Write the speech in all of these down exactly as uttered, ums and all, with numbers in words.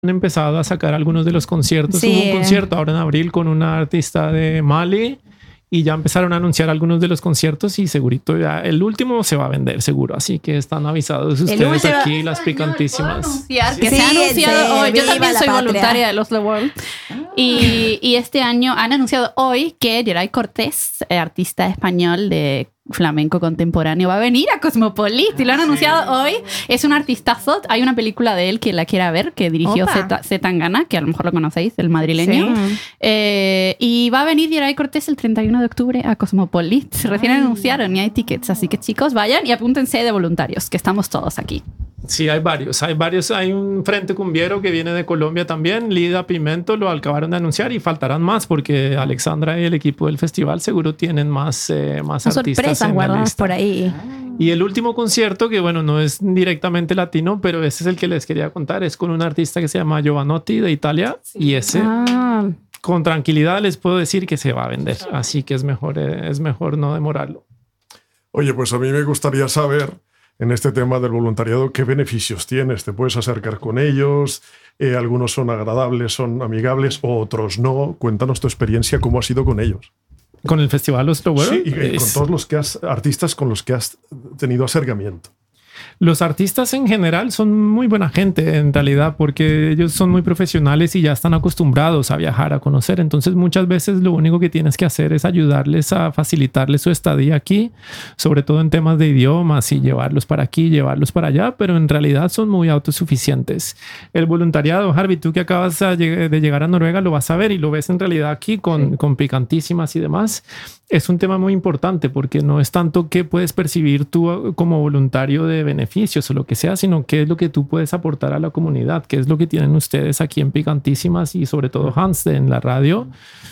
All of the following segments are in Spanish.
han empezado a sacar algunos de los conciertos. Sí. Hubo un concierto ahora en abril con una artista de Mali y ya empezaron a anunciar algunos de los conciertos y segurito ya el último se va a vender seguro. Así que están avisados ustedes último- aquí, las picantísimas. anunciar que Sí, se ha anunciado sí, hoy. Yo viva también la soy patria. voluntaria de Los The World. Y, y este año han anunciado hoy que Geray Cortés, eh, artista español de flamenco contemporáneo, va a venir a Cosmopolit y lo han anunciado hoy. Es un artistazo. Hay una película de él que la quiera ver, que dirigió Opa. Z- Zetangana, que a lo mejor lo conocéis, el madrileño. Sí. Eh, y va a venir Geray Cortés el treinta y uno de octubre a Cosmopolit. Recién anunciaron y hay tickets. Así que chicos, vayan y apúntense de voluntarios, que estamos todos aquí. Sí, hay varios, hay varios. Hay un frente cumbiero que viene de Colombia también. Lida Pimento lo acabaron de anunciar y faltarán más porque Alexandra y el equipo del festival seguro tienen más, eh, más Las artistas sorpresas en la guardadas lista. por ahí. Y el último concierto, que bueno, no es directamente latino, pero ese es el que les quería contar, es con un artista que se llama Giovanotti de Italia y ese Ah, con tranquilidad les puedo decir que se va a vender. Así que es mejor, eh, es mejor no demorarlo. Oye, pues a mí me gustaría saber, en este tema del voluntariado, qué beneficios tienes. ¿Te puedes acercar con ellos? Eh, algunos son agradables, son amigables, otros no. Cuéntanos tu experiencia, cómo ha sido con ellos. Con el festival Oslo World, Sí, y, y con es- todos los que has, artistas con los que has tenido acercamiento. Los artistas en general son muy buena gente en realidad porque ellos son muy profesionales y ya están acostumbrados a viajar, a conocer. Entonces muchas veces lo único que tienes que hacer es ayudarles a facilitarles su estadía aquí, sobre todo en temas de idiomas y llevarlos para aquí, llevarlos para allá, pero en realidad son muy autosuficientes. El voluntariado, Harvey, tú que acabas de llegar a Noruega lo vas a ver y lo ves en realidad aquí con, con picantísimas y demás. Es un tema muy importante porque no es tanto qué puedes percibir tú como voluntario de beneficios o lo que sea, sino qué es lo que tú puedes aportar a la comunidad, qué es lo que tienen ustedes aquí en Picantísimas y sobre todo Hans en la radio.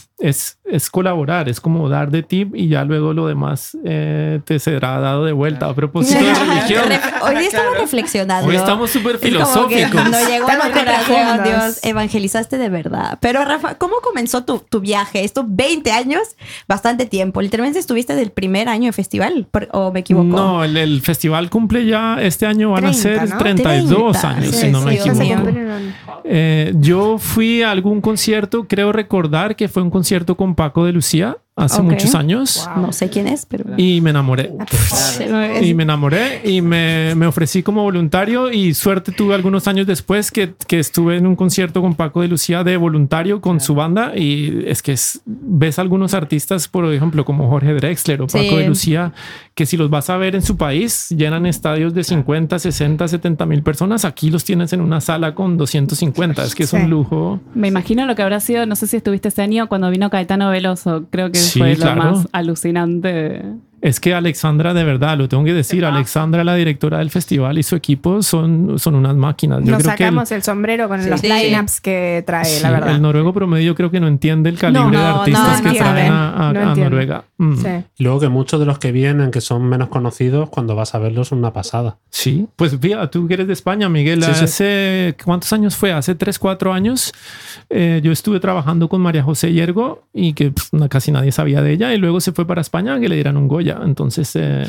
Es, es colaborar, es como dar de ti y ya luego lo demás eh, te será dado de vuelta. A propósito de religión, Ref- Hoy estamos reflexionando. hoy estamos súper Es como que filosóficos. cuando llegó Estamos al corazón, profundos. Dios, evangelizaste de verdad. Pero Rafa, ¿cómo comenzó tu, tu viaje? Estos veinte años, bastante tiempo. Literalmente estuviste del primer año de festival, por- ¿o me equivoco? No, el, el festival cumple ya este año, van treinta, a ser ¿no? treinta y dos treinta, años, sí, si no me sí, Dios equivoco. mío. Eh, yo fui a algún concierto, creo recordar que fue un concierto con Paco de Lucía hace Ok. muchos años No sé quién es, pero... y me enamoré. Claro. Y me enamoré y me, me ofrecí como voluntario y suerte tuve algunos años después que, que estuve en un concierto con Paco de Lucía de voluntario con su banda y es que es- ves algunos artistas, por ejemplo, como Jorge Drexler o Paco Sí. de Lucía, que si los vas a ver en su país llenan estadios de cincuenta, sesenta, setenta mil personas. Aquí los tienes en una sala con doscientos cincuenta. Es que es Sí. un lujo. Me imagino lo que habrá sido, no sé si estuviste ese año cuando vino Caetano Veloso, creo que Sí, fue lo claro. más alucinante. Es que Alexandra, de verdad, lo tengo que decir, Alexandra, la directora del festival y su equipo son, son unas máquinas. Yo Nos creo que el, sacamos el, sombrero con los Sí. lineups que trae, sí, la verdad. el noruego promedio creo que no entiende el calibre No, de no, artistas no, que no traen sabe. a, a- No a entiende. Noruega. Mm. Sí. Y luego que muchos de los que vienen, que son menos conocidos, cuando vas a verlos son una pasada. Sí, pues fíjate, tú que eres de España, Miguel, Sí, sí. hace ¿cuántos años fue? Hace tres, cuatro años eh, yo estuve trabajando con María José Yergo y que pff, no- casi nadie sabía de ella y luego se fue para España a que le dieran un Goya. Entonces, eh,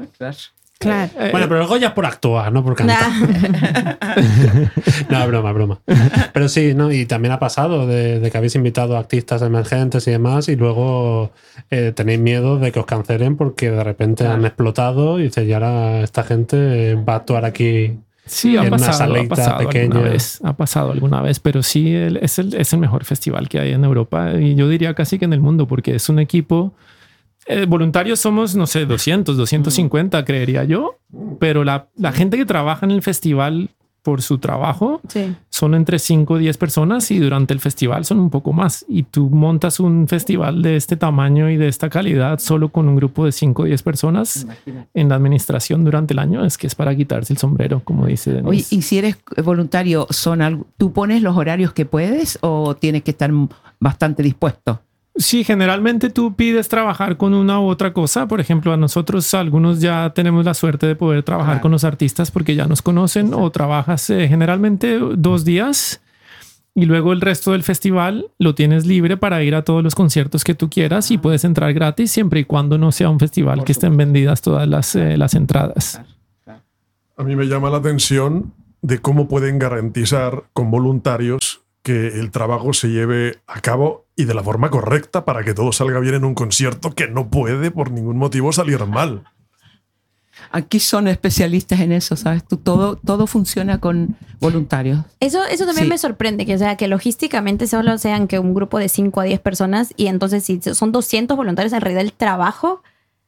Claro. eh, Bueno, pero el Goya es por actuar, no por cantar. No, broma, broma. Pero sí, ¿no? Y también ha pasado de, de que habéis invitado a artistas emergentes y demás y luego eh, tenéis miedo de que os cancelen porque de repente han explotado y dices, y ahora esta gente va a actuar aquí. sí, ha en una pasado, ha salita pasado pequeña. alguna vez, ha pasado alguna vez, pero sí el- es, el, es el mejor festival que hay en Europa y yo diría casi que en el mundo porque es un equipo. Eh, voluntarios somos, no sé, doscientos, doscientos cincuenta, creería yo, pero la, la gente que trabaja en el festival por su trabajo Sí. son entre cinco o diez personas y durante el festival son un poco más. Y tú montas un festival de este tamaño y de esta calidad solo con un grupo de cinco o diez personas en la administración durante el año. Es que es para quitarse el sombrero, como dice Denise. Oye, y si eres voluntario, son algo- ¿tú pones los horarios que puedes o tienes que estar bastante dispuesto? Sí, generalmente tú pides trabajar con una u otra cosa. Por ejemplo, a nosotros algunos ya tenemos la suerte de poder trabajar Claro. con los artistas porque ya nos conocen o trabajas eh, generalmente dos días y luego el resto del festival lo tienes libre para ir a todos los conciertos que tú quieras y puedes entrar gratis siempre y cuando no sea un festival Por que estén vendidas todas las, eh, las entradas. A mí me llama la atención de cómo pueden garantizar con voluntarios que el trabajo se lleve a cabo y de la forma correcta para que todo salga bien en un concierto que no puede por ningún motivo salir mal. Aquí son especialistas en eso, ¿sabes? Tú, todo, todo funciona con voluntarios. Eso, eso también Sí. me sorprende, que, o sea, que logísticamente solo sean que un grupo de cinco a diez personas y entonces si son doscientos voluntarios, en realidad el trabajo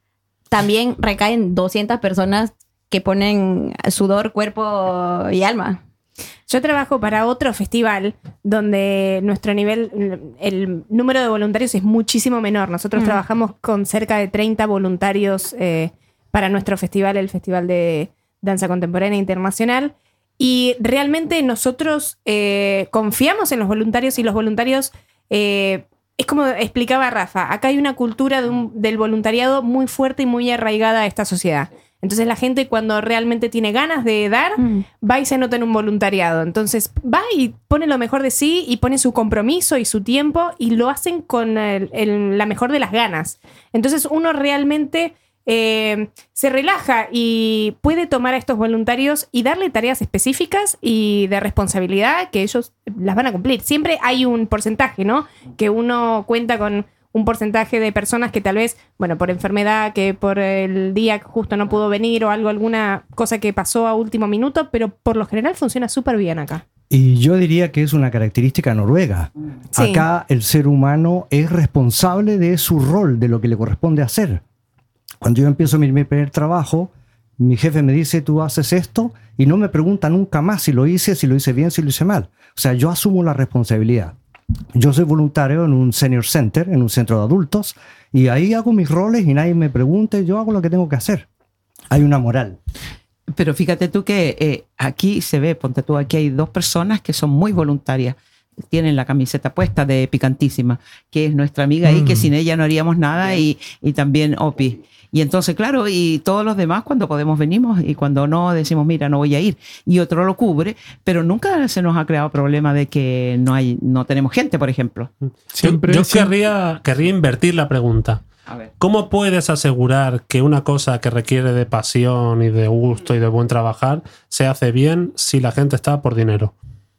también recae en doscientas personas que ponen sudor, cuerpo y alma. Yo trabajo para otro festival donde nuestro nivel, el número de voluntarios es muchísimo menor. Nosotros Mm. trabajamos con cerca de treinta voluntarios eh, para nuestro festival, el Festival de Danza Contemporánea Internacional. Y realmente nosotros eh, confiamos en los voluntarios y los voluntarios, eh, es como explicaba Rafa, acá hay una cultura de un- del voluntariado muy fuerte y muy arraigada a esta sociedad. Entonces la gente cuando realmente tiene ganas de dar, Mm. va y se anota en un voluntariado. Entonces va y pone lo mejor de sí y pone su compromiso y su tiempo y lo hacen con el- el- la mejor de las ganas. Entonces uno realmente eh, se relaja y puede tomar a estos voluntarios y darle tareas específicas y de responsabilidad que ellos las van a cumplir. Siempre hay un porcentaje, ¿no? Que uno cuenta con un porcentaje de personas que tal vez, bueno, por enfermedad, que por el día que justo no pudo venir o algo, alguna cosa que pasó a último minuto, pero por lo general funciona súper bien acá. Y yo diría que es una característica noruega. Sí. Acá el ser humano es responsable de su rol, de lo que le corresponde hacer. Cuando yo empiezo mi mi primer trabajo, mi jefe me dice, tú haces esto, y no me pregunta nunca más si lo hice, si lo hice bien, si lo hice mal. O sea, yo asumo la responsabilidad. Yo soy voluntario en un senior center, en un centro de adultos, y ahí hago mis roles y nadie me pregunta, yo hago lo que tengo que hacer. Hay una moral. Pero fíjate tú que eh, aquí se ve, ponte tú, aquí hay dos personas que son muy voluntarias. Tienen la camiseta puesta de Picantísima, que es nuestra amiga ahí, Mm. que sin ella no haríamos nada, y, y también Opi. Y entonces, claro, y todos los demás cuando podemos venimos y cuando no decimos, mira, no voy a ir. Y otro lo cubre, pero nunca se nos ha creado problema de que no hay, no tenemos gente, por ejemplo. Siempre, yo yo siempre- querría, querría invertir la pregunta. A ver. ¿Cómo puedes asegurar que una cosa que requiere de pasión y de gusto y de buen trabajar se hace bien si la gente está por dinero?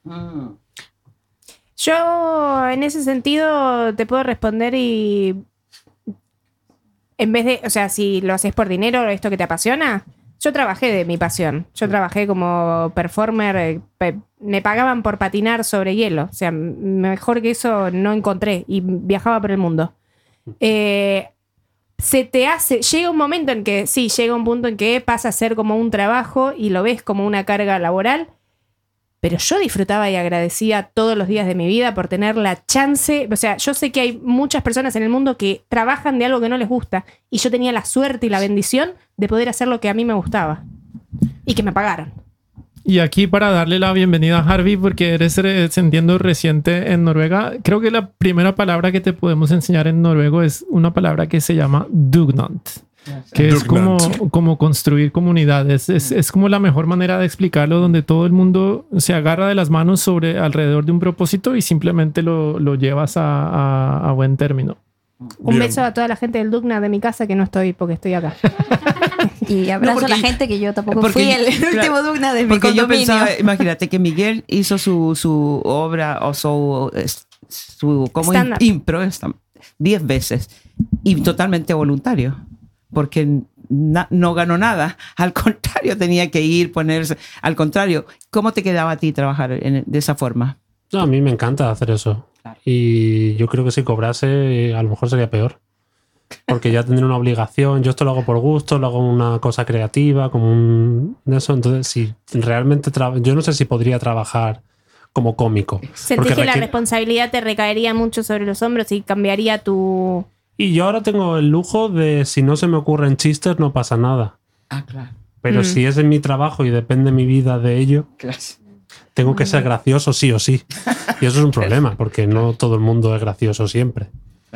Yo, en ese sentido, te puedo responder y en vez de, o sea, si lo haces por dinero, esto que te apasiona, yo trabajé de mi pasión. Yo trabajé como performer, eh, pe- me pagaban por patinar sobre hielo. O sea, m- mejor que eso no encontré y viajaba por el mundo. Eh, se te hace, llega un momento en que, sí, llega un punto en que pasa a ser como un trabajo y lo ves como una carga laboral. Pero yo disfrutaba y agradecía todos los días de mi vida por tener la chance. O sea, yo sé que hay muchas personas en el mundo que trabajan de algo que no les gusta. Y yo tenía la suerte y la bendición de poder hacer lo que a mí me gustaba. Y que me pagaran. Y aquí para darle la bienvenida a Harvey, porque eres, eh, entiendo, reciente en Noruega, creo que la primera palabra que te podemos enseñar en noruego es una palabra que se llama dugnad, que es como, Dugnad. como construir comunidades. Es, es como la mejor manera de explicarlo, donde todo el mundo se agarra de las manos sobre alrededor de un propósito y simplemente lo, lo llevas a, a- a buen término. Un Bien. beso a toda la gente del Dugna de mi casa que no estoy porque estoy acá. Y abrazo porque- a la gente que yo tampoco porque- fui el claro, último Dugna de mi Porque yo condominio. pensaba, imagínate que Miguel hizo su, su obra o su, es- su como im- Stand-up. impro esta- diez veces y totalmente voluntario, porque na- no ganó nada. Al contrario, tenía que ir, ponerse. Al contrario, ¿cómo te quedaba a ti trabajar en- de esa forma? No, a mí me encanta hacer eso. Y yo creo que si cobrase, a lo mejor sería peor. Porque ya tendría una obligación. Yo esto lo hago por gusto, lo hago una cosa creativa, como un de eso. Entonces, si realmente tra- yo no sé si podría trabajar como cómico. Sentí Porque que la requiere- responsabilidad te recaería mucho sobre los hombros y cambiaría tu... Y yo ahora tengo el lujo de si no se me ocurren chistes, no pasa nada. Ah, claro. Pero Mm. si es en mi trabajo y depende mi vida de ello, tengo que ser gracioso sí o sí. Y eso es un problema, porque no todo el mundo es gracioso siempre.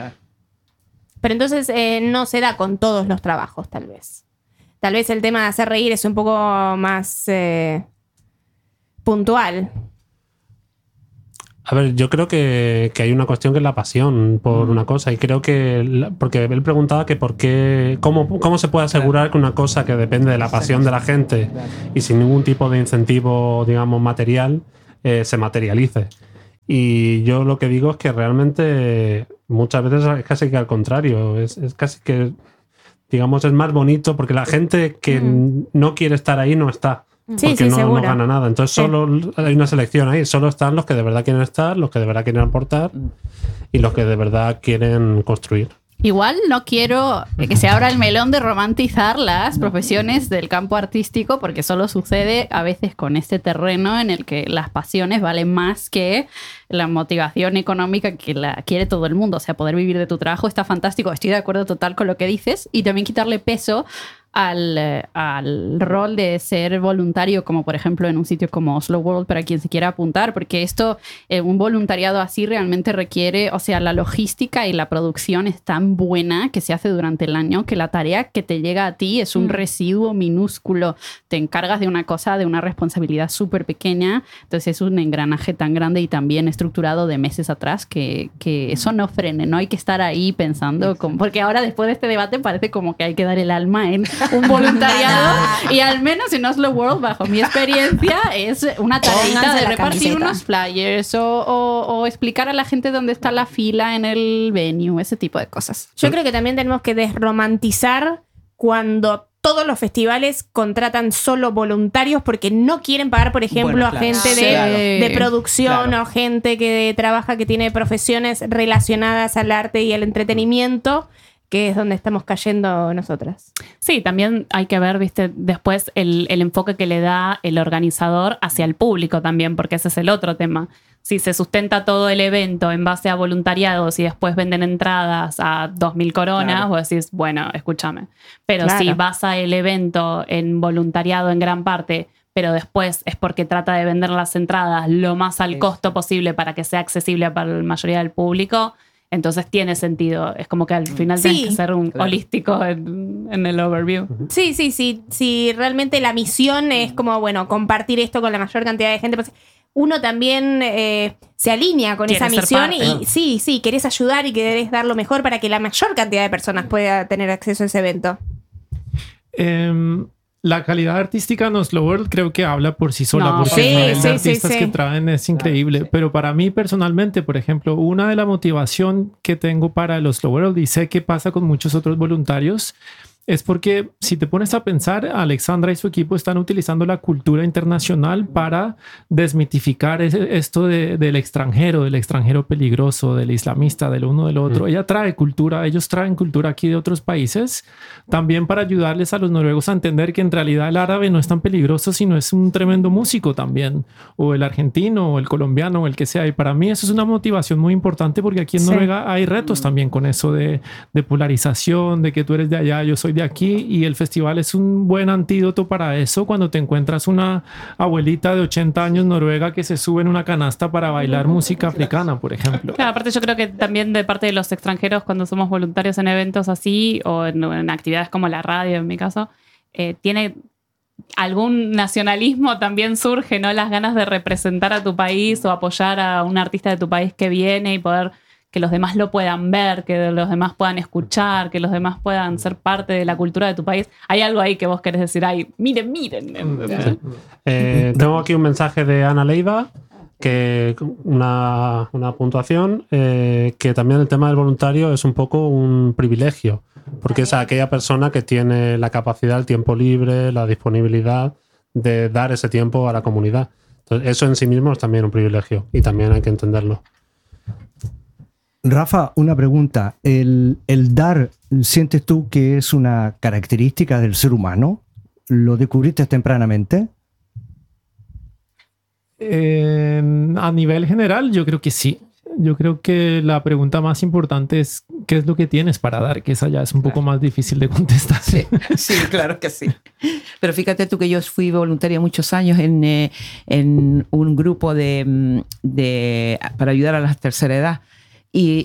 Pero entonces eh, no se da con todos los trabajos, tal vez. Tal vez el tema de hacer reír es un poco más eh, puntual. A ver, yo creo que, que hay una cuestión que es la pasión por mm. una cosa y creo que, la, porque él preguntaba que por qué, cómo, cómo se puede asegurar claro. que una cosa que depende de la pasión de la gente claro. y sin ningún tipo de incentivo, digamos, material, eh, se materialice. Y yo lo que digo es que realmente muchas veces es casi que al contrario, es, es casi que, digamos, es más bonito porque la gente que mm. no quiere estar ahí no está. Sí, porque sí, no, seguro. no gana nada. Entonces sí. solo hay una selección ahí. Solo están los que de verdad quieren estar, los que de verdad quieren aportar y los que de verdad quieren construir. Igual no quiero que se abra el melón de romantizar las profesiones del campo artístico, porque solo sucede a veces con este terreno en el que las pasiones valen más que la motivación económica que la quiere todo el mundo. O sea, poder vivir de tu trabajo está fantástico. Estoy de acuerdo total con lo que dices. Y también quitarle peso al, al rol de ser voluntario, como por ejemplo en un sitio como Oslo World, para quien se quiera apuntar, porque esto, eh, un voluntariado así realmente requiere, o sea, la logística y la producción es tan buena que se hace durante el año que la tarea que te llega a ti es un mm. residuo minúsculo. Te encargas de una cosa, de una responsabilidad súper pequeña, entonces es un engranaje tan grande y tan bien estructurado de meses atrás que, que eso no frene, no hay que estar ahí pensando, como, porque ahora después de este debate parece como que hay que dar el alma en un voluntariado y al menos en Oslo World, bajo mi experiencia, es una tareita de repartir unos flyers o, o, o explicar a la gente dónde está la fila en el venue, ese tipo de cosas. Yo creo que también tenemos que desromantizar cuando todos los festivales contratan solo voluntarios porque no quieren pagar, por ejemplo, bueno, claro. a gente de, claro. de producción claro. o gente que trabaja, que tiene profesiones relacionadas al arte y al entretenimiento, que es donde estamos cayendo nosotras. Sí, también hay que ver, viste, después el, el enfoque que le da el organizador hacia el público también, porque ese es el otro tema. Si se sustenta todo el evento en base a voluntariados y después venden entradas a dos mil coronas, claro. vos decís, bueno, escúchame. Pero claro. si basa el evento en voluntariado en gran parte, pero después es porque trata de vender las entradas lo más al costo posible para que sea accesible para la mayoría del público, entonces tiene sentido. Es como que al final sí, tienes que ser un claro. holístico en, en el overview. Sí, sí, sí. Si realmente la misión es como, bueno, compartir esto con la mayor cantidad de gente, pues uno también eh, se alinea con esa misión y ¿no? sí, sí, querés ayudar y querés dar lo mejor para que la mayor cantidad de personas pueda tener acceso a ese evento. Um, la calidad artística en Oslo World creo que habla por sí sola, no, porque sí, el nivel sí, de artistas sí, sí. que traen es increíble. Claro, pero para mí personalmente, por ejemplo, una de la motivación que tengo para el Oslo World, y sé que pasa con muchos otros voluntarios, es porque si te pones a pensar, Alexandra y su equipo están utilizando la cultura internacional para desmitificar ese, esto de, del extranjero, del extranjero peligroso, del islamista, del uno del otro. Mm. Ella trae cultura, ellos traen cultura aquí de otros países, también para ayudarles a los noruegos a entender que en realidad el árabe no es tan peligroso, sino es un tremendo músico también, o el argentino, o el colombiano, o el que sea. Y para mí eso es una motivación muy importante, porque aquí en sí. Noruega hay retos también con eso de, de polarización, de que tú eres de allá, yo soy de aquí, y el festival es un buen antídoto para eso cuando te encuentras una abuelita de ochenta años noruega que se sube en una canasta para bailar música africana, por ejemplo. Claro, aparte yo creo que también de parte de los extranjeros, cuando somos voluntarios en eventos así o en, en actividades como la radio, en mi caso, eh, tiene algún nacionalismo, también surge, ¿no? Las ganas de representar a tu país o apoyar a un artista de tu país que viene y poder que los demás lo puedan ver, que los demás puedan escuchar, que los demás puedan ser parte de la cultura de tu país. Hay algo ahí que vos querés decir, ay, miren, miren. Sí. Eh, tengo aquí un mensaje de Ana Leiva, que una, una puntuación, eh, que también el tema del voluntario es un poco un privilegio, porque es aquella persona que tiene la capacidad, el tiempo libre, la disponibilidad de dar ese tiempo a la comunidad. Entonces, eso en sí mismo es también un privilegio y también hay que entenderlo. Rafa, una pregunta. ¿El, el dar, sientes tú que es una característica del ser humano? ¿Lo descubriste tempranamente? Eh, a nivel general, yo creo que sí. Yo creo que la pregunta más importante es ¿qué es lo que tienes para dar? Que esa ya es un poco más difícil de contestar. Sí, sí, claro que sí. Pero fíjate tú que yo fui voluntaria muchos años en, eh, en un grupo de, de, para ayudar a la tercera edad. Y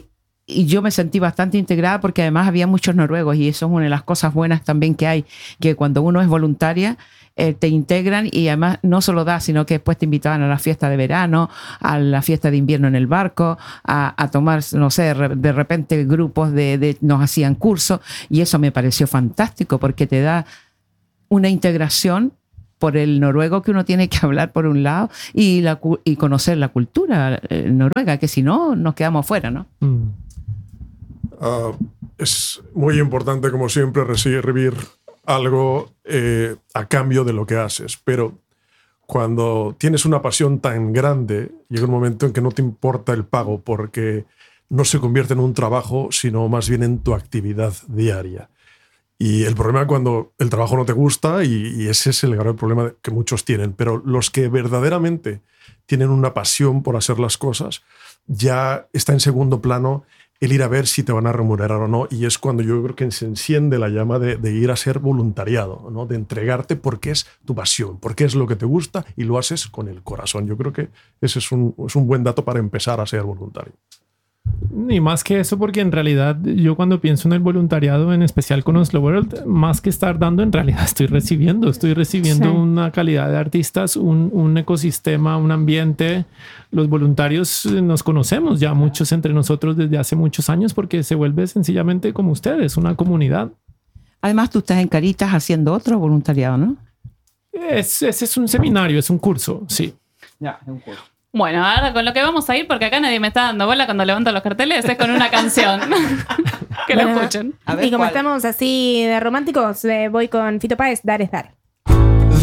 y yo me sentí bastante integrada porque además había muchos noruegos y eso es una de las cosas buenas también que hay, que cuando uno es voluntaria eh, te integran y además no solo da, sino que después te invitaban a la fiesta de verano, a la fiesta de invierno en el barco, a, a tomar, no sé, de repente grupos de, de nos hacían cursos y eso me pareció fantástico porque te da una integración por el noruego que uno tiene que hablar por un lado y, la, y conocer la cultura eh, noruega, que si no nos quedamos fuera, ¿no? Mm. Uh, es muy importante, como siempre, recibir algo eh, a cambio de lo que haces, pero cuando tienes una pasión tan grande, llega un momento en que no te importa el pago porque no se convierte en un trabajo, sino más bien en tu actividad diaria. Y el problema es cuando el trabajo no te gusta y, y ese es el grave problema que muchos tienen, pero los que verdaderamente tienen una pasión por hacer las cosas, ya está en segundo plano el ir a ver si te van a remunerar o no, y es cuando yo creo que se enciende la llama de, de ir a ser voluntariado, ¿no? De entregarte porque es tu pasión, porque es lo que te gusta y lo haces con el corazón. Yo creo que ese es un, es un buen dato para empezar a ser voluntario. Ni más que eso, porque en realidad yo cuando pienso en el voluntariado, en especial con Oslo World, más que estar dando, en realidad estoy recibiendo. Estoy recibiendo sí. una calidad de artistas, un, un ecosistema, un ambiente. Los voluntarios nos conocemos ya muchos entre nosotros desde hace muchos años porque se vuelve sencillamente como ustedes, una comunidad. Además, tú estás en Caritas haciendo otro voluntariado, ¿no? Es, ese es un seminario, es un curso, sí. Ya, es un curso. Bueno, ahora con lo que vamos a ir, porque acá nadie me está dando bola cuando levanto los carteles, es con una canción. Que Bueno, la escuchen. Y como ¿cuál? Estamos así de románticos, eh, voy con Fito Páez, Dar es Dar.